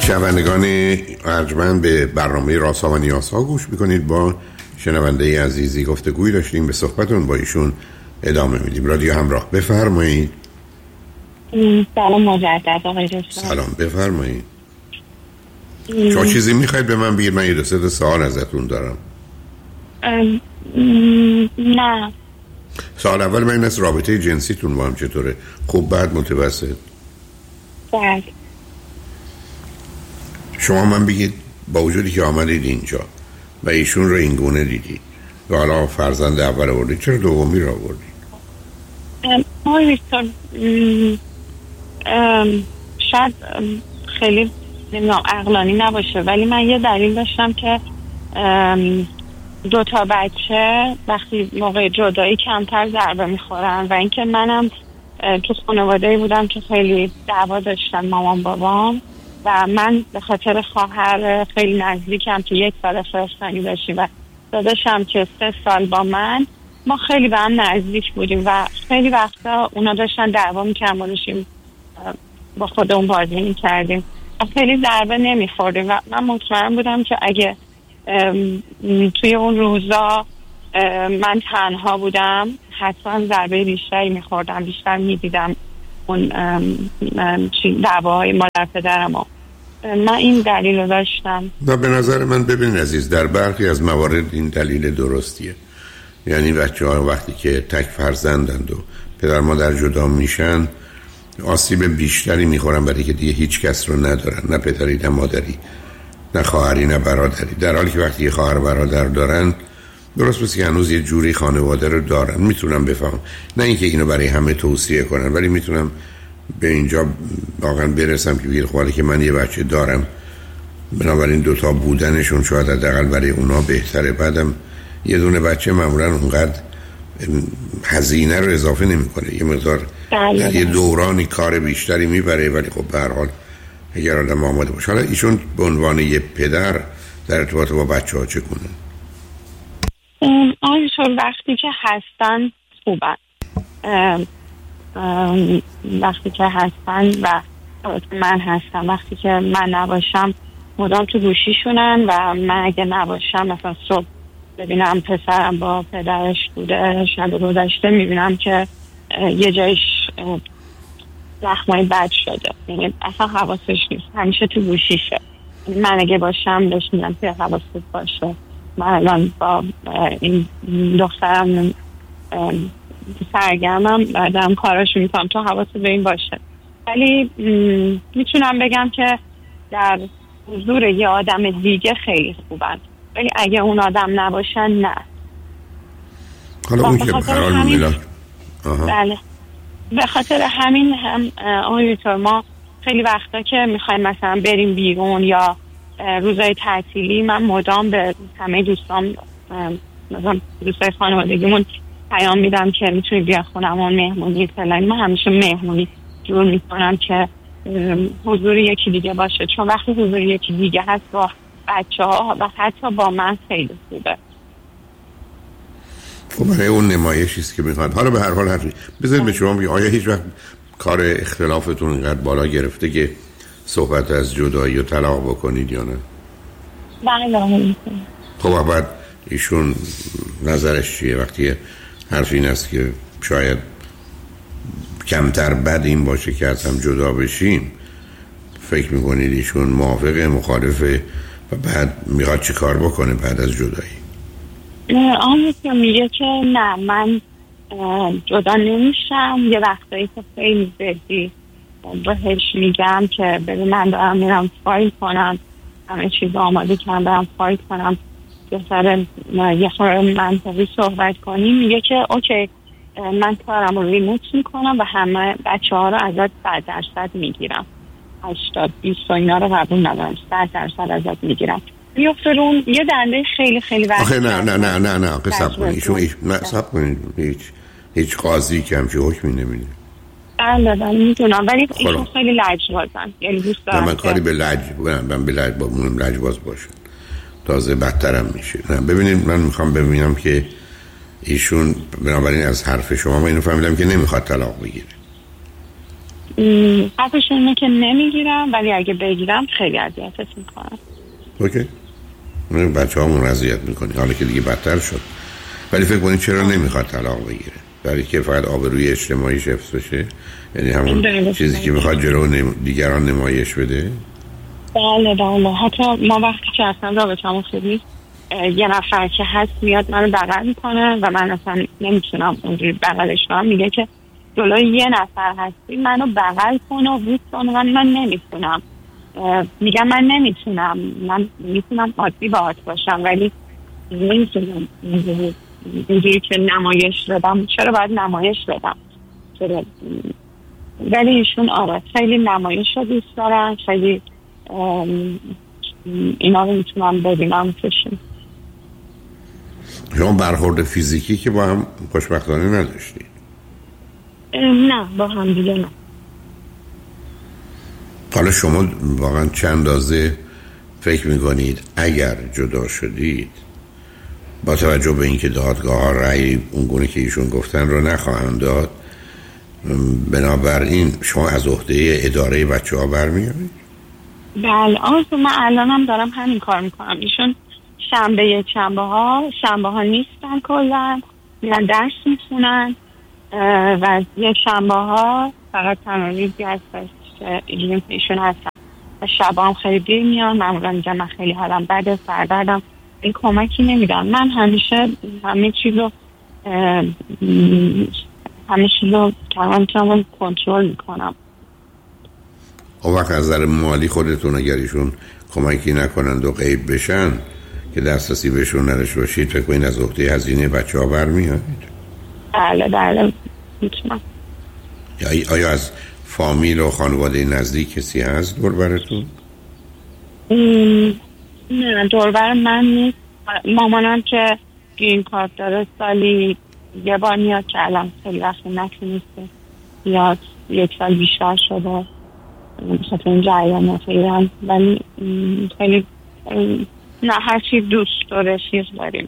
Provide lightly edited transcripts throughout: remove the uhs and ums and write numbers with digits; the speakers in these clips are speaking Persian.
شنوندگان ارجمند به برنامه رازها و نیازها گوش میکنید. با شنونده عزیزی گفتگوی داشتیم، به صحبتون با ایشون ادامه میدیم. رادیو همراه، بفرمایید. سلام مجدد آقای دکتر. سلام، بفرمایید. شما چیزی میخواید به من بگید؟ من یه دو سه سوال ازتون دارم. نه. سوال اول من این است رابطه جنسیتون با هم چطوره؟ خوب، بعد، متوسط؟ بله. شما من بگید با وجودی که آمدید اینجا و ایشون رو این گونه دیدید و حالا فرزند اول آوردید، چرا دومی رو آوردید؟ شاید خیلی نمیدونم عقلانی نباشه، ولی من یه دلیل داشتم که دو تا بچه وقتی موقع جدایی کمتر ضربه میخورن و اینکه منم تو خانواده‌ای بودم که خیلی دعوا داشتن مامان بابام و من به خاطر خواهر خیلی نزدیکم که 1 سال فرستانی داشتیم و داداشم که 3 سال با من، ما خیلی به هم نزدیک بودیم و خیلی وقتا اونا داشتن دعوا میکردن، ما داشتیم با خودمون بازی میکردیم و خیلی ضربه نمیخوردیم و من مطمئن بودم که اگه توی اون روزا من تنها بودم حتما ضربه بیشتری میخوردم، بیشتر میدیدم اون دعواهای مادر پدرم. من این دلیل رو داشتم. و به نظر من ببینید عزیز، در برخی از موارد این دلیل درستیه. یعنی بچه ها وقتی که تک فرزندند و پدر مادر جدا میشن آسیب بیشتری میخورن، برای که دیگه هیچ کس رو ندارن، نه پدری نه مادری نه خواهری نه برادری. در حالی که وقتی یه خواهر برادر دارن، درست مثل که هنوز یه جوری خانواده رو دارن. میتونم بفهم، نه اینکه اینو برای همه توصیه کنن، ولی میتونم به اینجا واقعا برسم که بگیر خواهی که من یه بچه دارم، بنابراین دوتا بودنشون شاید حداقل برای اونا بهتره. بعدم یه دونه بچه معمولا اونقدر هزینه رو اضافه نمیکنه، یه مقدار یه دورانی کار بیشتری میبره، ولی خب به هر حال اگر آدم آماده باشه. حالا ایشون به عنوان یه پدر در ارتباط با بچه ها چه کنه؟ آنشون وقتی که هستن خوبن، وقتی که هستن و من هستم، وقتی که من نباشم مدام تو گوشیشونن و من اگه نباشم مثلا صبح ببینم پسرم با پدرش بوده، شب گذشته میبینم که یه جایش زخمای بد شده، یعنی اصلا حواسش نیست، همیشه تو گوشیشه. من اگه باشم بهش میگم که حواست باشه. من الان با این دخترم سرگرمم، دارم کاراشو میکنم، تو حواست به این باشه. ولی میتونم بگم که در حضور یه آدم دیگه خیلی خوبن، ولی اگه اون آدم نباشن نه. حالا اون که بخرال میلاد بله، به خاطر همین هم آقای ما خیلی وقتا که میخوایم مثلا بریم بیرون یا روزای تعطیلی، من مدام به همه دوستان، مثلا دوستای خانوادگیمون پیام میدم که میتونی بیا خونمون مهمونی فلان. من همیشه مهمونی جور میکنم که حضور یکی دیگه باشه، چون وقتی حضور یکی دیگه هست با بچه ها و حتی با من خیلی خوبه. خب برای اون نمایشیست که میخواد. حالا به هر حال هر بذارید به شما بگم، آیا هیچ وقت کار اختلافتون اینقدر بالا گرفته که صحبت از جدایی و طلاق بکنید یا نه؟ بله. خب بعد ایشون نظرش چیه وقتی حرف این است که شاید کمتر بد این باشه که از هم جدا بشیم؟ فکر میکنید ایشون موافقه، مخالفه و بعد میخواد چی کار بکنه بعد از جدایی؟ آموزه میگه که نه، من جدا نمیشم. یه وقتایی که خیلی زدی بهش میگم که ببین من دارم میرم فایل کنم، همه چیز آماده کنم برم فایل کنم، یه سر یه خورده منطقی صحبت کنیم. میگه که اوکی، من کارم رو ریموت میکنم و همه بچه ها رو ازت 100% میگیرم، 80-20 و اینا رو قبول ندارم، 100% ازت میگیرم. میفته رو اون یه دنده خیلی خیلی وقت. آخه نه قصب کنید ایشون هیچ قاضی که همچه حکمی نمیده. بله میدونم، ولی ایشون خیلی لجبازن، یعنی دوست دارم من کاری به لجباز باشن، تازه بدترم میشه. نه ببینید، من میخوام ببینم که ایشون بنابراین از حرف شما من اینو فهمیدم که نمیخواد طلاق بگیره. حرفشون اینه که نمیگیرم، ولی اگه بگیرم خیلی اذیتت میکنم. اوکی، بچه همون اذیت میکنی، حالا که دیگه بدتر شد. ولی فکر کنید چرا نمیخواد طلاق بگیره؟ برای که فقط آبروی اجتماعیش حفظ بشه؟ یعنی همون چیزی که میخواد جلو دیگران نمایش بده؟ بله. حتی ما وقتی که اصلا رابطه‌مون خوب نیست، یه نفر که هست میاد منو بغل میکنه و من اصلا نمیتونم اونجوری بغلش کنم. میگه که جلوی یه نفر هستی منو بغل کن و بوس کن. من نمیتونم. میگم من نمیتونم، من میتونم عادی باهات باشم ولی نمیتونم اینجوری که نمایش بدم. چرا باید نمایش بدم؟ چرا؟ ولی ایشون آره خیلی نمایش رو دوست دارن، خیلی اینا رو میتونم ببینم توشون. شما برخورد فیزیکی که با هم خوشبختانه نداشتید؟ نه با هم دیگه نه. حالا شما واقعا چند اندازه فکر میکنید اگر جدا شدید با توجه به اینکه دادگاه ها رأی اونگونه که ایشون گفتن رو نخواهند داد، بنابراین شما از عهده اداره بچه ها برمیارید؟ بله آرزو، من الانم دارم همین کار میکنم. ایشون شنبه ها نیستن، کلا میرن درس میخونن و یه شنبه ها فقط تمامیزی هستش ایشون هستن و شب هم خیلی دیر میان. معمولا میگم من خیلی حالم بده، سردردم، این کمکی نمیدن. من همیشه همه چیزو تمام کنترل میکنم. اون وقت از نظر مالی خودتون اگر ایشون کمکی نکنند و غیب بشن که دسترسی بهشون نداشته باشید، فکر کنید از عهده هزینه بچه ها برمیاد؟ بله میتونم. آیا از فامیل و خانواده نزدیک کسی هست دور براتون؟ نه دور بر من نیست. مامانم که گرین کارت داره سالی یه بار میاد که الان خیلی وقت نتونسته بیاد، 1 سال بیشتر شده بخاطر این جریانات ایران. ولی خیلی نه هرچی دوست و رفیق داریم.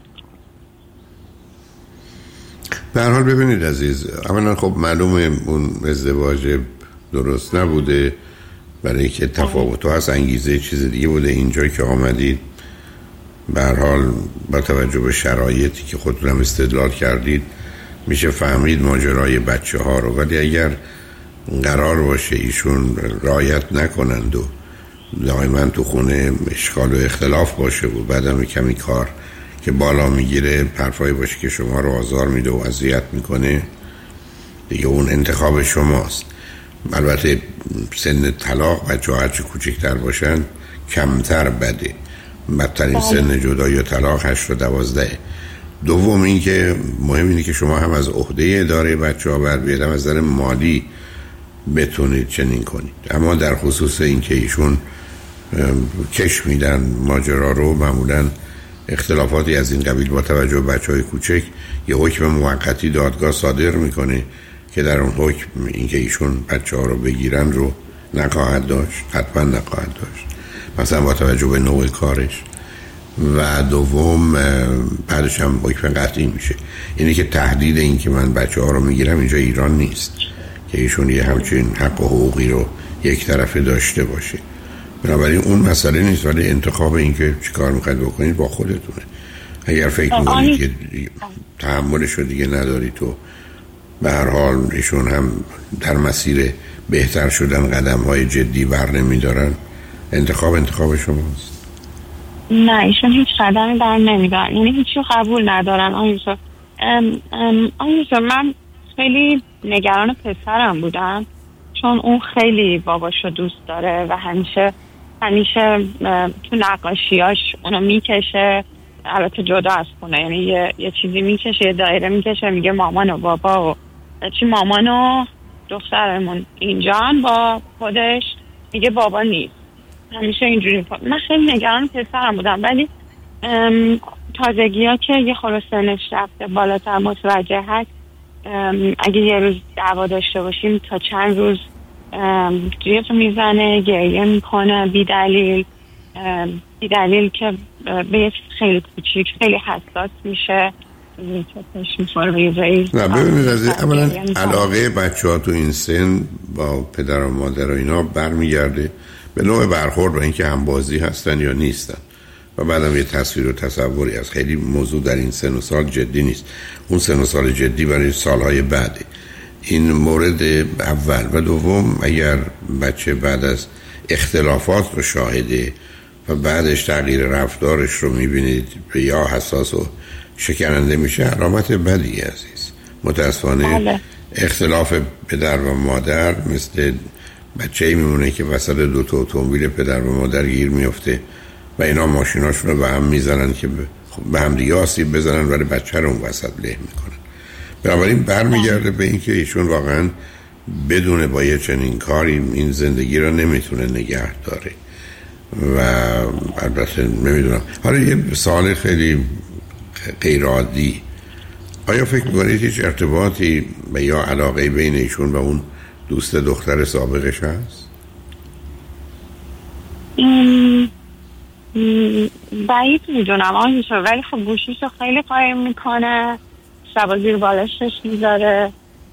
به هر حال ببینید عزیز، اولا خب معلومه اون ازدواج درست نبوده، برای که تفاوت هست، انگیزه چیز دیگه بوده. اینجایی که آمدید به هر حال با توجه به شرایطی که خودتونم استدلال کردید میشه فهمید ماجرای بچه ها رو. ولی اگر قرار باشه ایشون رعایت نکنند و دائما تو خونه اشکال و اختلاف باشه و بعدم کمی کار که بالا میگیره حرفایی باشه که شما رو آزار میده و اذیت میکنه، دیگه اون انتخاب شماست. البته سن طلاق بچه ها هرچی کوچکتر باشن کمتر بده. بدترین سن جدایی و طلاق 8 و 12. دوم این که مهم اینه که شما هم از عهده اداره بچه ها بر بیاد، هم از نظر مالی بتونید چنین کنید. اما در خصوص این که ایشون کش میدن ماجرا رو، معمولا اختلافاتی از این قبیل با توجه به بچه های کوچک یه حکم موقتی دادگاه صادر میکنه که در اون حکم این که ایشون بچه ها رو بگیرن رو نخواهد داشت، حتما نخواهد داشت، مثلا با توجه به نوع کارش. و دوم بعدش هم حکم قطعی میشه، اینه که تهدید این که من بچه ها رو میگیرم اینجا ایران نیست که ایشون یه همچین حق و حقوقی رو یک طرفه داشته باشه. بنابراین اون مسئله نیست، ولی انتخاب این که چی کار میخواید بکنید با خودتونه. اگر فکر میکنید که تحملش رو دیگه نداری تو، به هر حال ایشون هم در مسیر بهتر شدن قدم های جدی بر نمیدارن، انتخاب شماست. نه ایشون هیچ قدمی بر نمیدارن، یعنی هیچی قبول ندارن. آیوسا من خیلی نگران پسرم بودم، چون اون خیلی باباشو دوست داره و همیشه تو نقاشیاش اونو میکشه. البته جدا از خونه، یعنی یه چیزی میکشه، یه دایره میکشه، میگه مامان و بابا و چی، مامان و دخترمون اینجان با خودش، میگه بابا نیست. همیشه اینجوری. من خیلی نگران پسرم بودم، ولی تازگی ها که یه خورده سنش رفته بالاتر متوجه هست اگه یه روز دعوا داشته باشیم تا چند روز جیغ میزنه، گریه میکنه بی دلیل که به خیلی کوچیک خیلی حساس میشه نه ببینید از اولا علاقه بچه ها تو این سن با پدر و مادر و اینا برمیگرده به نوع برخورد و اینکه همبازی هستن یا نیستن و بعدم یه تصویر و تصوری از خیلی موضوع در این سن و سال جدی نیست. اون سن و سال جدی برای سالهای بعده. این مورد اول. و دوم اگر بچه بعد از اختلافات رو شاهده و بعدش تغییر رفتارش رو میبینید یا حساس و شکننده میشه علامت بدی عزیز. متاسفانه اختلاف پدر و مادر مثل بچه‌ای میمونه که وسط دو تا اتومبیل پدر و مادر گیر میفته و اینا ماشیناشون رو به هم میزنن که به هم دیگه آسیب بزنن ولی بچه رو اون وسط له میکنن. بنابراین برمیگرده به اینکه ایشون واقعا بدون با یه چنین کاری این زندگی رو نمیتونه نگه داره. و البته نمیدونم. حالا یه سوال خیلی غیر عادی، آیا فکر میکنید هیچ ارتباطی و یا علاقه بین ایشون و اون دوست دختر سابقش هست؟ بعید میدونم آنجا، ولی خب گوشیش رو خیلی قایم میکنه، شبا زیر بالشش میذاره.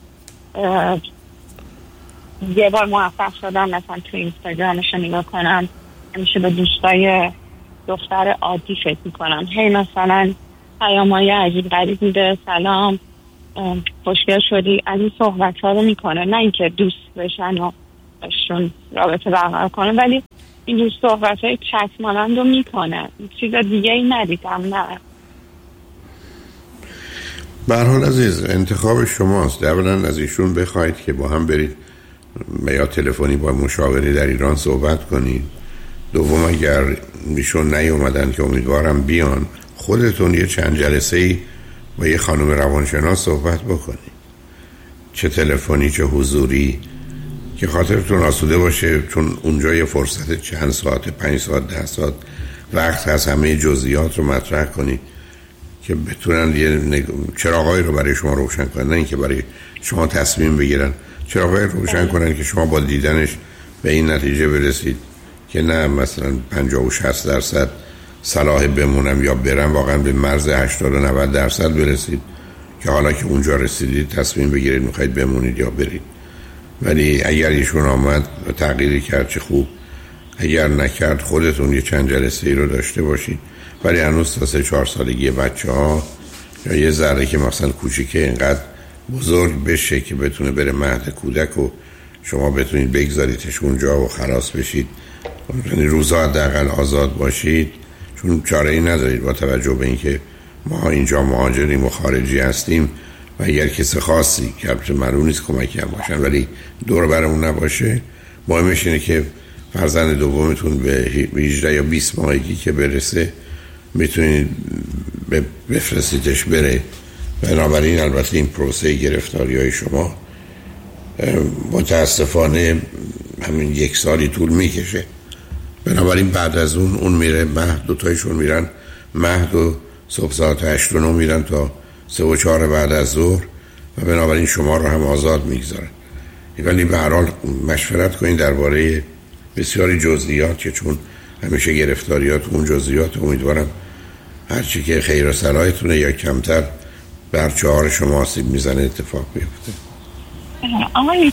یه بار موفق شدم مثلا تو اینستاگرامش رو نگاه کنم، همیشه به دوستای دختر عادی فکر میکنم، هی مثلا پیامای عجیب غریب میده، سلام خوشگل شدی، از این صحبت ها رو میکنه. نه اینکه دوست بشن و باشون رابطه برقرار کنه، ولی این دوست صحبت های چت مانند رو میکنه. چیز دیگه ای ندیدم. نه به هر حال عزیز انتخاب شماست. اولا از ایشون بخواید که با هم برید یا تلفنی با مشاوره در ایران صحبت کنید. دوم اگر ایشون نیومدن که امیدوارم بیان، خودتون یه چند جلسه‌ای با یه خانم روانشناس صحبت بکنید، چه تلفنی چه حضوری، که خاطرتون آسوده باشه، چون اونجا یه فرصت چند ساعت، 5 ساعت 10 ساعت وقت هست همه جزئیات رو مطرح کنید که بتونن یه چراغایی رو برای شما روشن کنن، نه اینکه برای شما تصمیم بگیرن، چراغایی روشن کنن که شما با دیدنش به این نتیجه برسید که نه مثلا 50 و 60% صلاح بمونم یا برم، واقعا به مرز 80 و 90% برسید که حالا که اونجا رسیدید تصمیم بگیرید میخواید بمونید یا برید. ولی اگر ایشون آمد و تغییری کرد چه خوب، اگر نکرد خودتون یه چند جلسه ای رو داشته باشید. ولی هنوز تا 3-4 سالگی بچه ها یا یه ذره که مثلا کوچیکه اینقدر بزرگ بشه که بتونه بره مهد کودک و شما بتونید بگذاریدش اونجا و خلاص بشید، یعنی روزا حداقل آزاد باشید، چون چاره ای ندارید با توجه به اینکه ما اینجا مهاجریم و خارجی هستیم و اگر کسی خاصی که البته معلوم نیست کمکی هم باشن ولی دور برمون نباشه، مهمش اینه که فرزند دومتون به 18 یا 20 ماهگی که برسه میتونید بفرستیدش بره. بنابراین البته این پروسه گرفتاری های شما متاسفانه همین 1 سالی طول میکشه. بنابراین بعد از اون میره مهد، دوتایشون میرن مهد و صبح ساعت 8 و 9 میرن تا 3 و 4 بعد از ظهر و بنابراین شما رو هم آزاد میگذارن. ولی به هر حال مشورت کنید درباره بسیاری جزئیات که چون همیشه گرفتاریات اون جزئیات، امیدوارم هرچی که خیر و صلاحتونه یا کمتر بر چهار شما آسیب میزنه اتفاق بیفته. آقای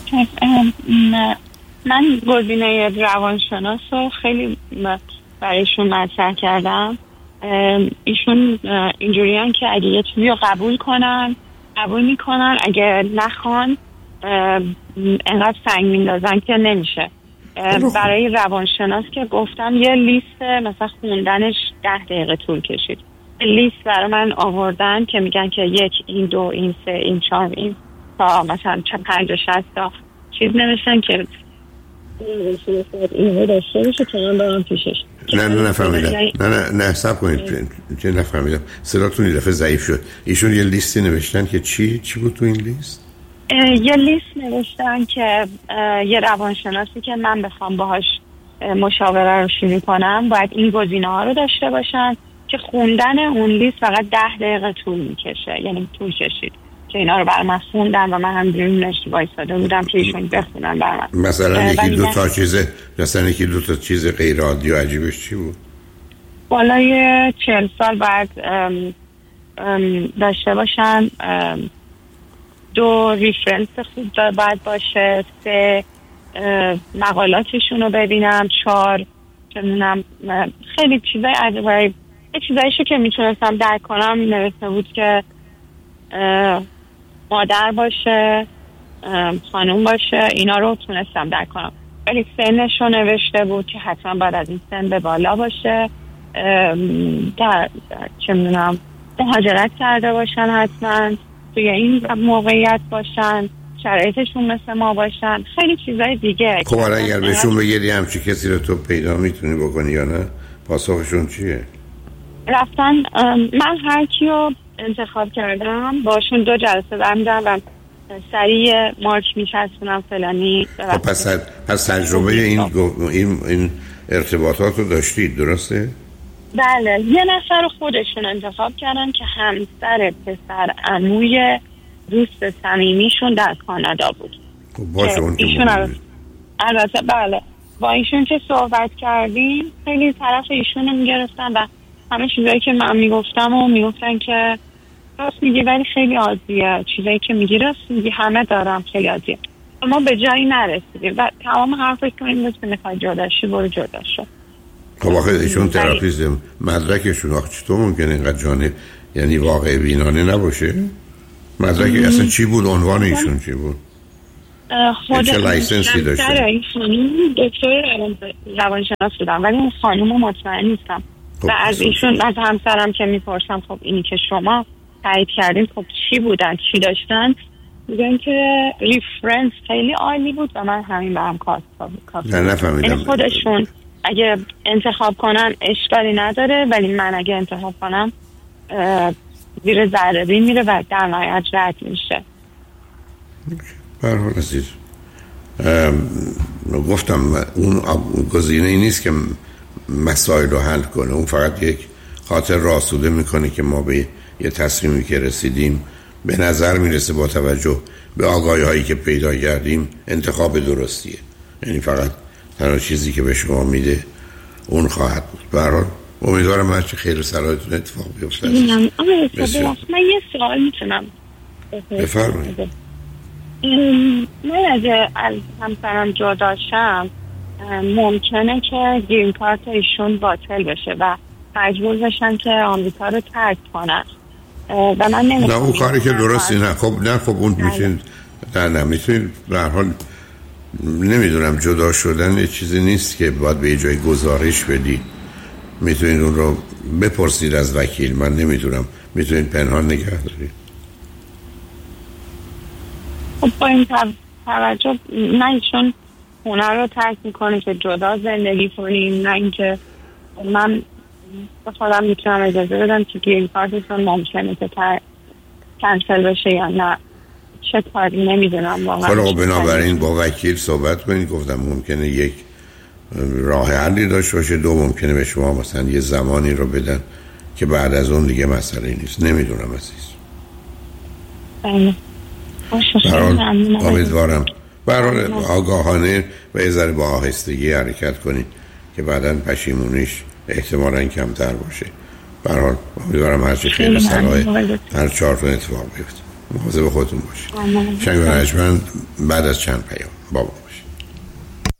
من گزینه روانشناس رو خیلی برایشون مطرح کردم. ایشون اینجوریان که اگه یه چیزی رو قبول میکنن، اگه نخوان انقدر سنگ میندازن که نمیشه. برای روانشناس که گفتم یه لیست مثلا خوندنش 10 دقیقه طول کشید. لیست برای من آوردن که میگن که 1 این 2 این 3 این 4 این تا مثلا 50 60 تا چیز نوشتن که این داشته باشه که من برام پیشش. نه سب کنید چه نفهمیدم، صداتون یه دفعه ضعیف شد. ایشون یه لیستی نوشتن که چی بود تو این لیست؟ یه لیست نوشتن که یه روانشناسی که من بخوام باهاش مشاوره رو شروع کنم باید این گزینه ها رو داشته باشن که خوندن اون لیست فقط 10 دقیقه طول میکشه، یعنی طول کشید که اینا رو برای من خوندن و من هم بیرون نشتی وایساده بودم که ایشون بخونن برای من. مثلا یکی دو تا چیز غیر عادی و عجیبش چی بود؟ بالای 40 سال بعد داشته باشن، 2 ریفرنس خوب باید باشه، 3 مقالاتشون رو ببینم، 4 چندونم خیلی چیزای عجیبه. یک چیزایشو که میتونستم درک کنم نوشته بود که مادر باشه، خانوم باشه، اینا رو تونستم درک کنم. ولی سنش رو نوشته بود که حتما باید از این سن به بالا باشه، در چه میدونم مهاجرت کرده باشن، حتما توی این موقعیت باشن، شرایطشون مثل ما باشن، خیلی چیزای دیگه. خب حالا اگر بهشون بگیری همچی کسی رو تو پیدا میتونی بکنی یا نه؟ پاسخشون چیه؟ رفتن من هر کی رو انتخاب کردم باشون 2 جلسه برمیدارم و سریع مارک میچسبونم فلانی. خب پس تجربه این ارتباطات رو داشتید، درسته؟ بله، یه نفر خودشون انتخاب کردن که همسر پسر عموی دوست صمیمیشون در کانادا بود. خب باشه، اون ایشون البته بله با ایشون که صحبت کردیم خیلی طرف ایشون رو میگرفتن و همه چیزایی که من میگفتم و میگفتن که راست میگی ولی خیلی عادیه، چیزایی که میگی راست میگی، همه دارم خیلی عادیه. ما به جایی نرسیدیم و تمام حرفش که این بود که میخوای جداشی برو جدا شو. خب آخه ایشون تراپیست مدرکشون چطور ممکنه اینقدر جانب یعنی واقع بینانه نباشه؟ مدرک اصلا چی بود؟ عنوان ایشون چی بود؟ چه لایسنسی داشته؟ این خانوم دکتر روانشناس بودم ولی اون خانوم مطمئن نیستم. و از ایشون از همسرم که میپرسم خب اینی که شما تایید کردین خب چی بودن، چی داشتن؟ میگن که ریفرنس خیلی عالی بود و من همین برام کافی. نه نفهمیدم. خودشون اگه انتخاب کنن اشکالی نداره ولی من اگه انتخاب کنم زیر ذره بین میره و در نهایت رد میشه. برحال عزیز گفتم اون گزینه ای نیست که مسائل رو حل کنه، اون فقط یک خاطر راسوده میکنه که ما به یه تصمیمی که رسیدیم به نظر میرسه با توجه به آگاهی هایی که پیدا کردیم انتخاب درستیه. یعنی فقط تنها چیزی که به شما میده اون خواهد بود. برحال امیدوارم هرچی خیر سرایتون اتفاق بیفته. من یه سوال میتونم بفرمایید؟ من اگه از همسرم جدا شم ممکنه که گرین کارت ایشون باطل بشه و مجبور بشن که آمریکا رو ترک کنن و من نمیتونم. نه اون کاری که درستی نه. خب اون میتونید نمیتونید به هر حال نمیدونم جدا شدن یه چیزی نیست که باید به یه جای گزارش بدید. میتونید اون رو بپرسید از وکیل، من نمیدونم، میتونید پنهان نگه دارید. خب با این توجه نه ایشون خونه رو ترک میکنه که جدا زندگی کنیم، نه اینکه من به خودم میتونم اجازه بدم که گرین کارتشون ممکنه که کنسل بشه یا نه. چه کاری نمیدونم واقعا. خب بنابراین با وکیل صحبت کنید. گفتم ممکنه یک راه حلی داشته باشه، 2 ممکنه به شما مثلا یه زمانی رو بدن که بعد از اون دیگه مسئله نیست. نمیدونم عزیز. بله امیدوارم برای آگاهانه و یه ذره با آهستگی حرکت کنید که بعداً پشیمونیش احتمالاً کمتر باشه. برای امیدوارم هرچی خیر صلاح هر 4 اتفاق بیفته. مواظب خودتون باشید. شنگ و رجمن بعد از چند پیام. بابا